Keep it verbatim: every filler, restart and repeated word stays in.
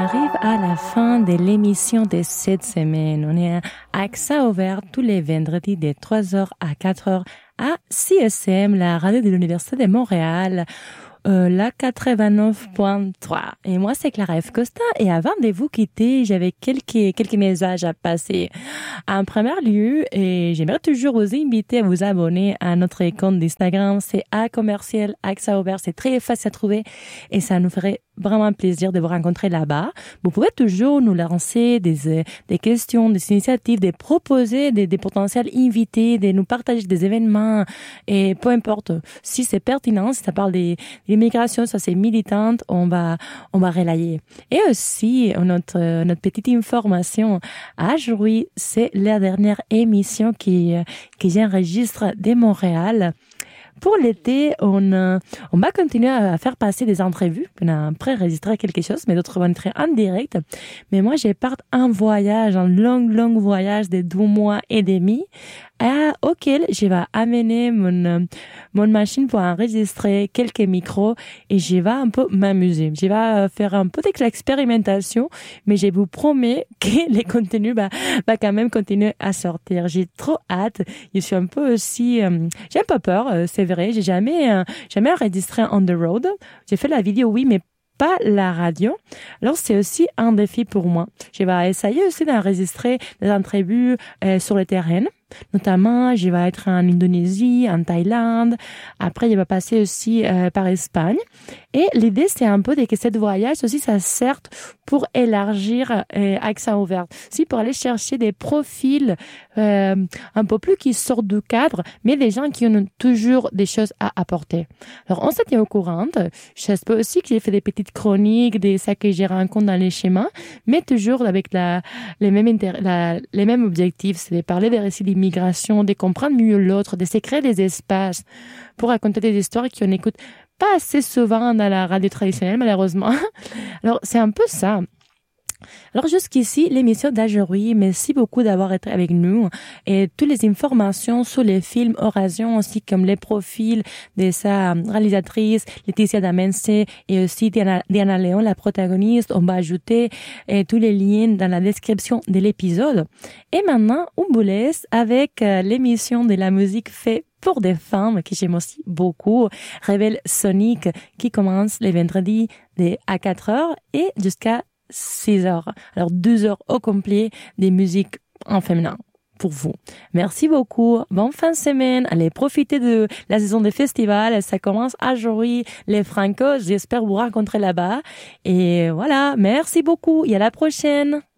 arrive à la fin de l'émission de cette semaine. On est à accès ouvert tous les vendredis de trois heures à quatre heures à C S M, la radio de l'Université de Montréal. Euh, la quatre-vingt-neuf point trois. Et moi, c'est Clara F. Costa. Et avant de vous quitter, j'avais quelques, quelques messages à passer. En premier lieu, et j'aimerais toujours vous inviter à vous abonner à notre compte d'Instagram. C'est A commercial, accès ouvert. C'est très facile à trouver. Et ça nous ferait vraiment plaisir de vous rencontrer là-bas. Vous pouvez toujours nous lancer des, des questions, des initiatives, de proposer des, des potentiels invités, de nous partager des événements. Et peu importe si c'est pertinent, si ça parle des, des l'immigration, ça c'est militante, on va, on va relayer. Et aussi, notre, notre petite information à aujourd'hui, c'est la dernière émission qui, que j'enregistre de Montréal. Pour l'été, on, on va continuer à faire passer des entrevues. On a pré-enregistré quelque chose, mais d'autres vont être en direct. Mais moi, je pars en voyage, un long, long voyage de deux mois et demi, à, auquel je vais amener mon, mon machine pour enregistrer quelques micros et je vais un peu m'amuser. Je vais faire un peu d'expérimentation, mais je vous promets que les contenus va, va quand même continuer à sortir. J'ai trop hâte. Je suis un peu aussi, euh, j'ai un peu peur, euh, c'est vrai. J'ai jamais, euh, jamais enregistré on the road. J'ai fait la vidéo, oui, mais pas la radio. Alors, c'est aussi un défi pour moi. Je vais essayer aussi d'enregistrer des entrevues euh, sur le terrain. Notamment, je vais être en Indonésie, en Thaïlande. Après, je vais passer aussi euh, par Espagne. Et l'idée, c'est un peu de que cette voyage aussi, ça sert pour élargir euh, accès ouvert. Si pour aller chercher des profils euh, un peu plus qui sortent du cadre, mais des gens qui ont toujours des choses à apporter. Alors, on se tient au courant. J'espère aussi que j'ai fait des petites chroniques de ça que j'ai rencontré dans les schémas, mais toujours avec la, les mêmes intér- la, les mêmes objectifs, c'est de parler des récits d'immigration, de comprendre mieux l'autre, de se créer des espaces pour raconter des histoires qu'on n'écoute pas assez souvent dans la radio traditionnelle, malheureusement. Alors, c'est un peu ça. Alors, jusqu'ici, l'émission d'aujourd'hui. Merci beaucoup d'avoir été avec nous. Et toutes les informations sur les films Orasion, aussi comme les profils de sa réalisatrice, Laetitia Damense, et aussi Diana, Diana Léon, la protagoniste. On va ajouter eh, tous les liens dans la description de l'épisode. Et maintenant, on vous laisse avec euh, l'émission de la musique faite pour des femmes, que j'aime aussi beaucoup, Rebelle Sonic, qui commence les vendredis de à quatre heures et jusqu'à six heures. Alors, deux heures au complet des musiques en féminin pour vous. Merci beaucoup. Bonne fin de semaine. Allez, profitez de la saison des festivals. Ça commence aujourd'hui, les Francos. J'espère vous rencontrer là-bas. Et voilà. Merci beaucoup. Et à la prochaine.